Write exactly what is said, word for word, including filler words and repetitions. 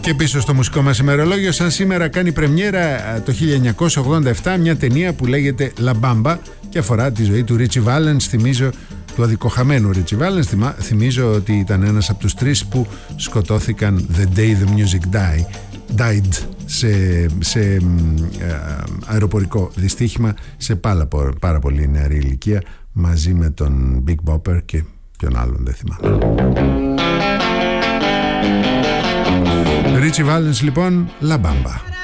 Και πίσω στο μουσικό μας ημερολόγιο, σαν σήμερα κάνει πρεμιέρα το χίλια εννιακόσια ογδόντα επτά μια ταινία που λέγεται La Bamba και αφορά τη ζωή του Ρίτσι Βάλενς. Θυμίζω, του αδικοχαμένου Ρίτσι Βάλενς. Θυμίζω ότι ήταν ένας από τους τρεις που σκοτώθηκαν the day the music die, died σε, σε ε, αεροπορικό δυστύχημα σε πάρα, πάρα πολύ νεαρή ηλικία, μαζί με τον Big Bopper και ποιον άλλον δεν θυμάμαι. Ρίτσι Βάλενς λοιπόν, La Bamba.